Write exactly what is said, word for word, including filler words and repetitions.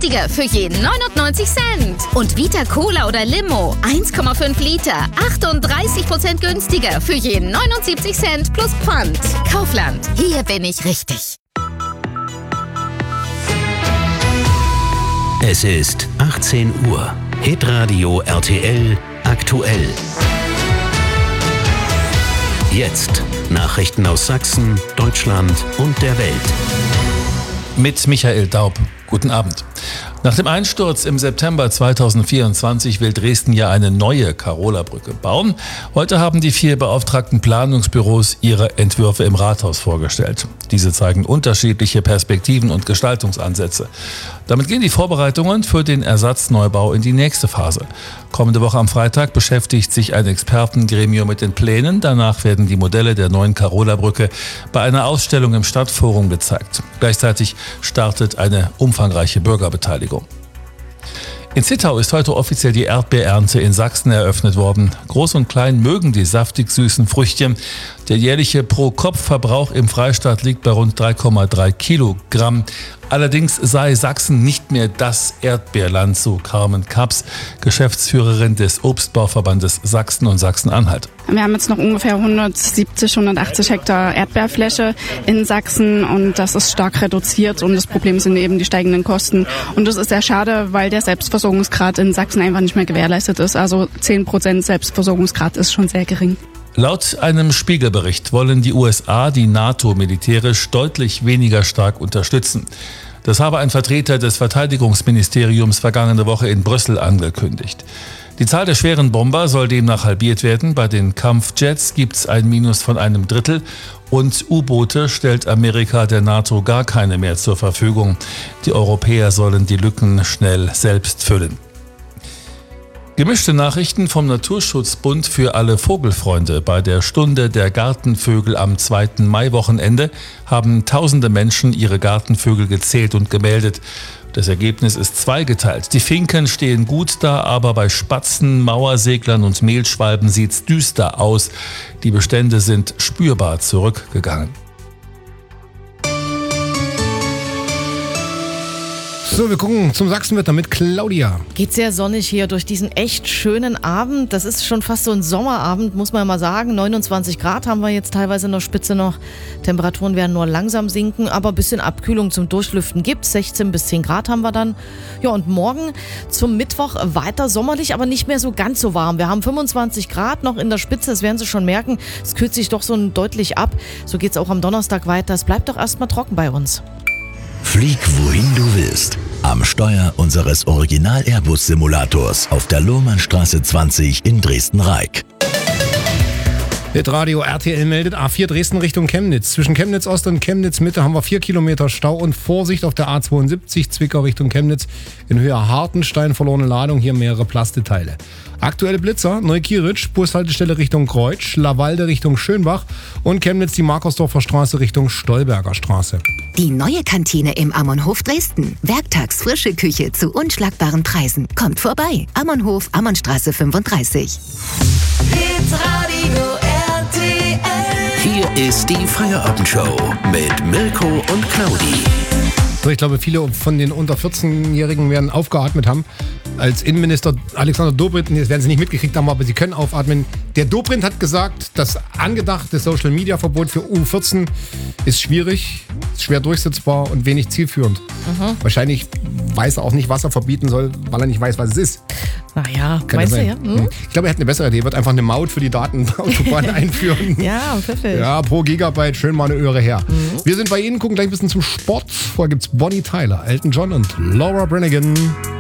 günstiger für jeden neunundneunzig Cent. Und Vita Cola oder Limo, eins Komma fünf Liter, achtunddreißig Prozent günstiger für jeden neunundsiebzig Cent plus Pfand. Kaufland, hier bin ich richtig. Es ist achtzehn Uhr. Hitradio R T L aktuell. Jetzt Nachrichten aus Sachsen, Deutschland und der Welt. Mit Michael Daub. Guten Abend. Nach dem Einsturz im September zweitausendvierundzwanzig will Dresden ja eine neue Karola-Brücke bauen. Heute haben die vier beauftragten Planungsbüros ihre Entwürfe im Rathaus vorgestellt. Diese zeigen unterschiedliche Perspektiven und Gestaltungsansätze. Damit gehen die Vorbereitungen für den Ersatzneubau in die nächste Phase. Kommende Woche am Freitag beschäftigt sich ein Expertengremium mit den Plänen. Danach werden die Modelle der neuen Karola-Brücke bei einer Ausstellung im Stadtforum gezeigt. Gleichzeitig startet eine umfangreiche Bürgerbeteiligung. In Zittau ist heute offiziell die Erdbeerernte in Sachsen eröffnet worden. Groß und klein mögen die saftig süßen Früchtchen. Der jährliche Pro-Kopf-Verbrauch im Freistaat liegt bei rund drei Komma drei Kilogramm. Allerdings sei Sachsen nicht mehr das Erdbeerland, so Carmen Kaps, Geschäftsführerin des Obstbauverbandes Sachsen und Sachsen-Anhalt. Wir haben jetzt noch ungefähr hundertsiebzig, hundertachtzig Hektar Erdbeerfläche in Sachsen und das ist stark reduziert und das Problem sind eben die steigenden Kosten. Und das ist sehr schade, weil der Selbstversorgungsgrad in Sachsen einfach nicht mehr gewährleistet ist. Also zehn Prozent Selbstversorgungsgrad ist schon sehr gering. Laut einem Spiegelbericht wollen die U S A die NATO militärisch deutlich weniger stark unterstützen. Das habe ein Vertreter des Verteidigungsministeriums vergangene Woche in Brüssel angekündigt. Die Zahl der schweren Bomber soll demnach halbiert werden. Bei den Kampfjets gibt es ein Minus von einem Drittel und U-Boote stellt Amerika der NATO gar keine mehr zur Verfügung. Die Europäer sollen die Lücken schnell selbst füllen. Gemischte Nachrichten vom Naturschutzbund für alle Vogelfreunde. Bei der Stunde der Gartenvögel am zweiten Mai-Wochenende haben tausende Menschen ihre Gartenvögel gezählt und gemeldet. Das Ergebnis ist zweigeteilt. Die Finken stehen gut da, aber bei Spatzen, Mauerseglern und Mehlschwalben sieht's düster aus. Die Bestände sind spürbar zurückgegangen. So, wir gucken zum Sachsenwetter mit Claudia. Geht sehr sonnig hier durch diesen echt schönen Abend. Das ist schon fast so ein Sommerabend, muss man mal sagen. neunundzwanzig Grad haben wir jetzt teilweise in der Spitze noch. Temperaturen werden nur langsam sinken, aber ein bisschen Abkühlung zum Durchlüften gibt es. sechzehn bis zehn Grad haben wir dann. Ja, und morgen zum Mittwoch weiter sommerlich, aber nicht mehr so ganz so warm. Wir haben fünfundzwanzig Grad noch in der Spitze, das werden Sie schon merken. Es kühlt sich doch so deutlich ab. So geht es auch am Donnerstag weiter. Es bleibt doch erstmal trocken bei uns. Flieg wohin du willst. Am Steuer unseres Original-Airbus-Simulators auf der Lohrmannstraße zwanzig in Dresden-Reik. Hitradio R T L meldet A vier Dresden Richtung Chemnitz. Zwischen Chemnitz Ost und Chemnitz Mitte haben wir vier Kilometer Stau und Vorsicht auf der A zweiundsiebzig Zwickau Richtung Chemnitz. In Höhe Hartenstein verlorene Ladung, hier mehrere Plasteteile. Aktuelle Blitzer, Neukieritsch, Bushaltestelle Richtung Kreutsch, Lawalde Richtung Schönbach und Chemnitz die Markersdorfer Straße Richtung Stolberger Straße. Die neue Kantine im Ammonhof Dresden. Werktags frische Küche zu unschlagbaren Preisen. Kommt vorbei. Ammonhof, Ammonnstraße fünfunddreißig. Hitradio R T L. Hier ist die Feierabendshow mit Mirko und Claudi. So, ich glaube, viele von den unter vierzehnjährigen werden aufgeatmet haben. Als Innenminister Alexander Dobrindt, das werden Sie nicht mitgekriegt haben, aber Sie können aufatmen. Der Dobrindt hat gesagt, das angedachte Social-Media-Verbot für U vierzehn ist schwierig, ist schwer durchsetzbar und wenig zielführend. Mhm. Wahrscheinlich weiß er auch nicht, was er verbieten soll, weil er nicht weiß, was es ist. Naja, Kann meinst du, ja? Hm? Ich glaube, er hat eine bessere Idee. Er wird einfach eine Maut für die Datenautobahn einführen. Ja, pfiffig. Ja, pro Gigabyte schön mal eine Öre her. Mhm. Wir sind bei Ihnen, gucken gleich ein bisschen zum Sport. Vorher gibt's Bonnie Tyler, Elton John und Laura Branigan.